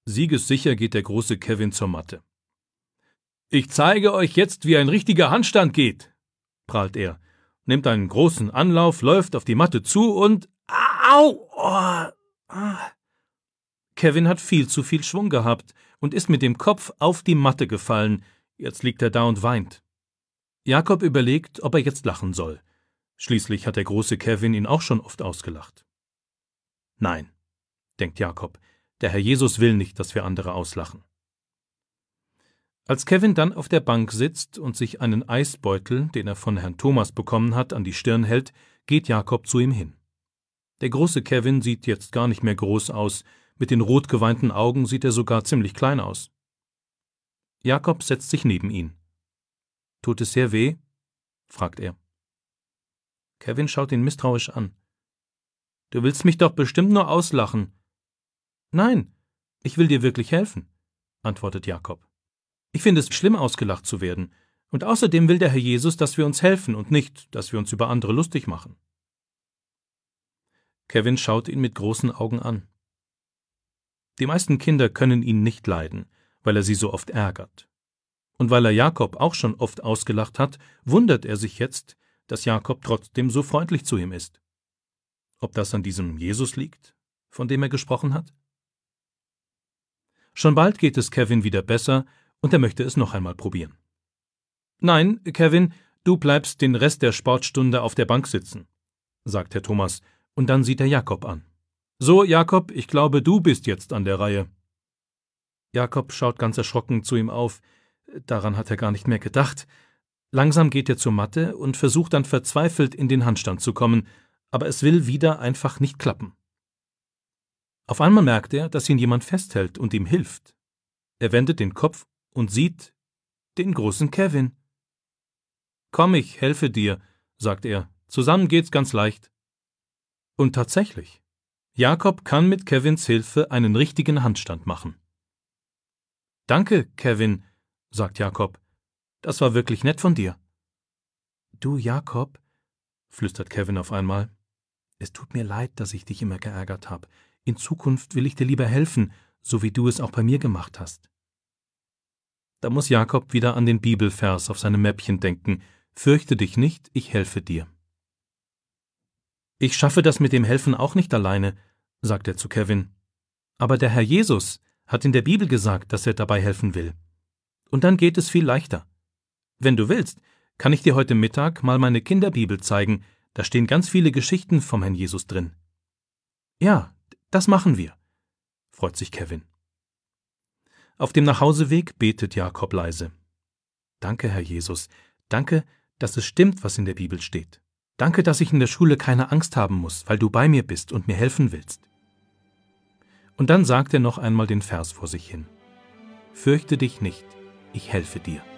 Siegessicher geht der große Kevin zur Matte. »Ich zeige euch jetzt, wie ein richtiger Handstand geht«, prahlt er, nimmt einen großen Anlauf, läuft auf die Matte zu und »Au! Oh. Kevin hat viel zu viel Schwung gehabt und ist mit dem Kopf auf die Matte gefallen. Jetzt liegt er da und weint. Jakob überlegt, ob er jetzt lachen soll. Schließlich hat der große Kevin ihn auch schon oft ausgelacht. Nein, denkt Jakob, der Herr Jesus will nicht, dass wir andere auslachen. Als Kevin dann auf der Bank sitzt und sich einen Eisbeutel, den er von Herrn Thomas bekommen hat, an die Stirn hält, geht Jakob zu ihm hin. Der große Kevin sieht jetzt gar nicht mehr groß aus, mit den rot geweinten Augen sieht er sogar ziemlich klein aus. Jakob setzt sich neben ihn. »Tut es sehr weh?« fragt er. Kevin schaut ihn misstrauisch an. »Du willst mich doch bestimmt nur auslachen.« »Nein, ich will dir wirklich helfen«, antwortet Jakob. »Ich finde es schlimm, ausgelacht zu werden, und außerdem will der Herr Jesus, dass wir uns helfen und nicht, dass wir uns über andere lustig machen.« Kevin schaut ihn mit großen Augen an. Die meisten Kinder können ihn nicht leiden, weil er sie so oft ärgert. Und weil er Jakob auch schon oft ausgelacht hat, wundert er sich jetzt, dass Jakob trotzdem so freundlich zu ihm ist. Ob das an diesem Jesus liegt, von dem er gesprochen hat? Schon bald geht es Kevin wieder besser, und er möchte es noch einmal probieren. »Nein, Kevin, du bleibst den Rest der Sportstunde auf der Bank sitzen«, sagt Herr Thomas, und dann sieht er Jakob an. »So, Jakob, ich glaube, du bist jetzt an der Reihe.« Jakob schaut ganz erschrocken zu ihm auf. Daran hat er gar nicht mehr gedacht. Langsam geht er zur Matte und versucht dann verzweifelt in den Handstand zu kommen, aber es will wieder einfach nicht klappen. Auf einmal merkt er, dass ihn jemand festhält und ihm hilft. Er wendet den Kopf und sieht den großen Kevin. »Komm, ich helfe dir«, sagt er, »zusammen geht's ganz leicht.« Und tatsächlich, Jakob kann mit Kevins Hilfe einen richtigen Handstand machen. »Danke, Kevin«, sagt Jakob, »das war wirklich nett von dir.« »Du, Jakob«, flüstert Kevin auf einmal, »es tut mir leid, dass ich dich immer geärgert habe. In Zukunft will ich dir lieber helfen, so wie du es auch bei mir gemacht hast.« Da muss Jakob wieder an den Bibelvers auf seinem Mäppchen denken. »Fürchte dich nicht, ich helfe dir.« »Ich schaffe das mit dem Helfen auch nicht alleine«, sagt er zu Kevin. »Aber der Herr Jesus hat in der Bibel gesagt, dass er dabei helfen will. Und dann geht es viel leichter. Wenn du willst, kann ich dir heute Mittag mal meine Kinderbibel zeigen. Da stehen ganz viele Geschichten vom Herrn Jesus drin.« »Ja, das machen wir«, freut sich Kevin. Auf dem Nachhauseweg betet Jakob leise. »Danke, Herr Jesus. Danke, dass es stimmt, was in der Bibel steht. Danke, dass ich in der Schule keine Angst haben muss, weil du bei mir bist und mir helfen willst.« Und dann sagt er noch einmal den Vers vor sich hin. »Fürchte dich nicht, ich helfe dir.«